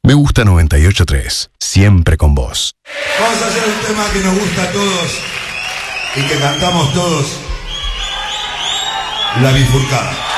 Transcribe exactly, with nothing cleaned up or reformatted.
Me Gusta noventa y ocho tres, siempre con vos. Vamos a hacer un tema que nos gusta a todos y que cantamos todos. La bifurcada.